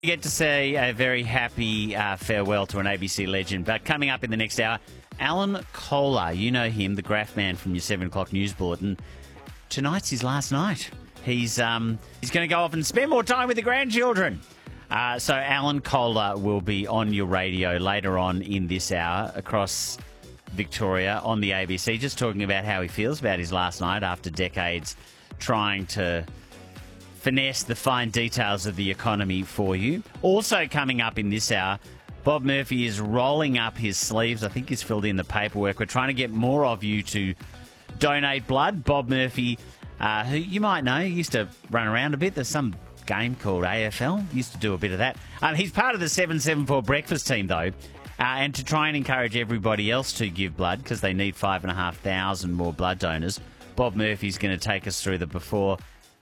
You get to say a very happy farewell to an ABC legend. But coming up in the next hour, Alan Kohler. You know him, the graph man from your 7 o'clock news bulletin. Tonight's his last night. He's going to go off and spend more time with the grandchildren. So Alan Kohler will be on your radio later on in this hour across Victoria on the ABC, just talking about how he feels about his last night after decades trying to finesse the fine details of the economy for you. Also coming up in this hour, Bob Murphy is rolling up his sleeves. I think he's filled in the paperwork. We're trying to get more of you to donate blood. Bob Murphy, who you might know, used to run around a bit. There's some game called AFL. Used to do a bit of that. He's part of the 774 breakfast team, though, and to try and encourage everybody else to give blood because they need 5,500 more blood donors, Bob Murphy's going to take us through the before,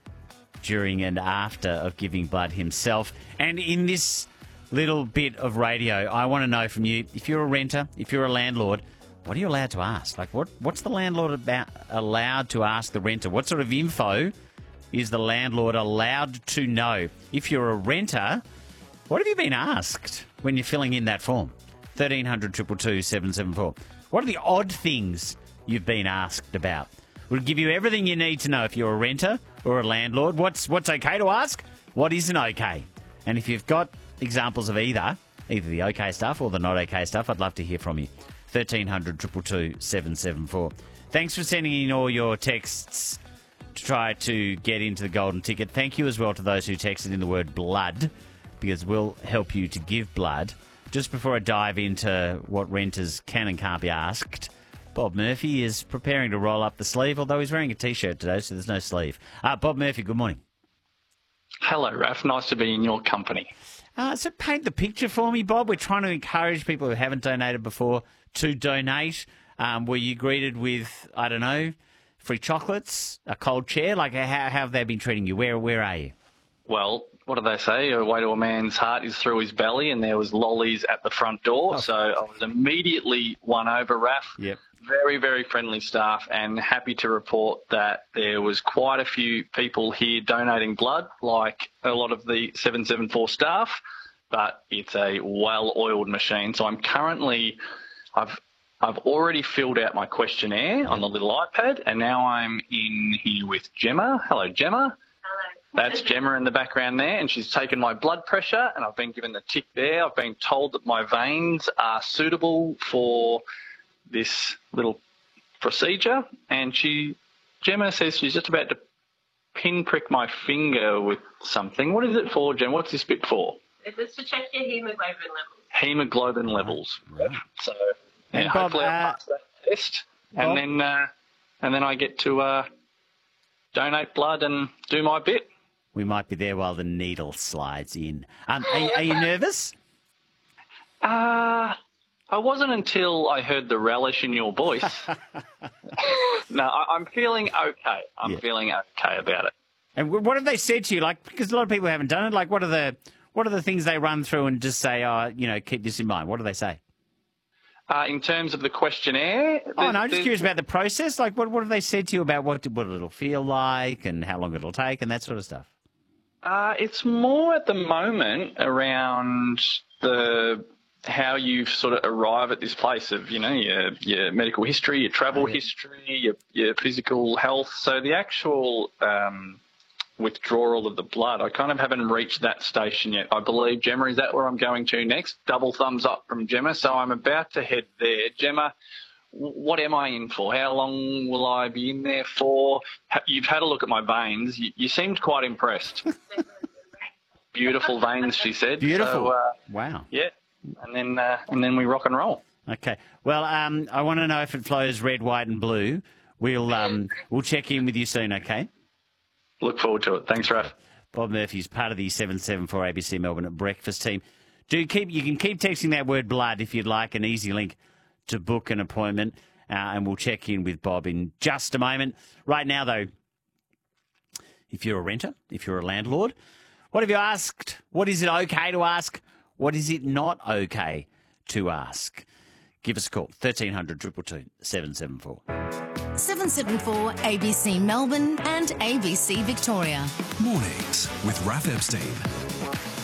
during and after of giving blood himself. And in this little bit of radio, I want to know from you, if you're a renter, if you're a landlord, what are you allowed to ask? Like, what's the landlord allowed to ask the renter? What sort of info is the landlord allowed to know? If you're a renter, what have you been asked when you're filling in that form? 1300 222 774. What are the odd things you've been asked about? We'll give you everything you need to know if you're a renter or a landlord. What's okay to ask? What isn't okay? And if you've got examples of either the okay stuff or the not okay stuff, I'd love to hear from you. 1300 222 774. Thanks for sending in all your texts to try to get into the golden ticket. Thank you as well to those who texted in the word blood, because we'll help you to give blood. Just before I dive into what renters can and can't be asked, Bob Murphy is preparing to roll up the sleeve, although he's wearing a T-shirt today, so there's no sleeve. Bob Murphy, good morning. Hello, Raf. Nice to be in your company. So paint the picture for me, Bob. We're trying to encourage people who haven't donated before to donate. Were you greeted with, I don't know, free chocolates, a cold chair? Like, how have they been treating you? Where are you? Well, what do they say? A way to a man's heart is through his belly, and there was lollies at the front door. So I was immediately won over, Raf. Yep. Very, very friendly staff, and happy to report that there was quite a few people here donating blood, like a lot of the 774 staff, but it's a well-oiled machine. So I'm currently, I've already filled out my questionnaire on the little iPad, and now I'm in here with Gemma. Hello, Gemma. That's Gemma in the background there, and she's taken my blood pressure, and I've been given the tick there. I've been told that my veins are suitable for this little procedure, and Gemma says she's just about to pinprick my finger with something. What is it for, Gemma? What's this bit for? It's to check your hemoglobin levels. Hemoglobin levels. Right. So, And yeah, Bob, hopefully I'll pass that test, Bob? and then I get to donate blood and do my bit. We might be there while the needle slides in. Are you nervous? I wasn't until I heard the relish in your voice. No, I'm feeling okay. I'm feeling okay about it. And what have they said to you? Like, because a lot of people haven't done it. Like, what are the things they run through and just say, keep this in mind? What do they say? In terms of the questionnaire? I'm just curious about the process. Like, what have they said to you about what it'll feel like and how long it'll take and that sort of stuff? It's more at the moment around how you sort of arrive at this place of, your medical history, your travel history, your physical health. So the actual withdrawal of the blood, I kind of haven't reached that station yet. I believe, Gemma, is that where I'm going to next? Double thumbs up from Gemma. So I'm about to head there. Gemma, what am I in for? How long will I be in there for? You've had a look at my veins. You seemed quite impressed. Beautiful veins, she said. Beautiful. So, wow. Yeah. And then we rock and roll. Okay. Well, I want to know if it flows red, white, and blue. We'll check in with you soon. Okay. Look forward to it. Thanks, Raf. Bob Murphy's part of the 774 ABC Melbourne at breakfast team. You can keep texting that word blood if you'd like, an easy link to book an appointment, and we'll check in with Bob in just a moment. Right now, though, if you're a renter, if you're a landlord, what have you asked? What is it okay to ask? What is it not okay to ask? Give us a call, 1300 222 774. 774 ABC Melbourne and ABC Victoria. Mornings with Raf Epstein.